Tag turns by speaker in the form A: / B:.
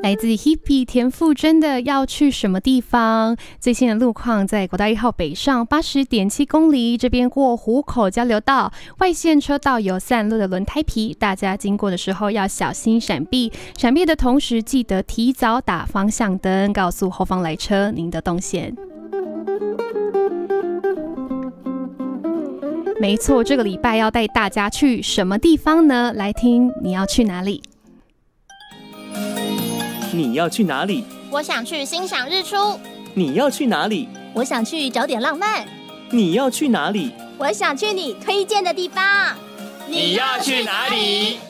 A: 来自 Hebe 田馥甄的要去什么地方？最新的路况在国道1号北上80.7公里，这边过湖口交流道，外线车道有散落的轮胎皮，大家经过的时候要小心闪避。闪避的同时，记得提早打方向灯，告诉后方来车您的动线。没错，这个礼拜要带大家去什么地方呢？来听你要去哪里？
B: 你要去哪里？
C: 我想去欣赏日出。
B: 你要去哪里？
D: 我想去找点浪漫。
B: 你要去哪里？
D: 我想去你推荐的地方。
E: 你要去哪里？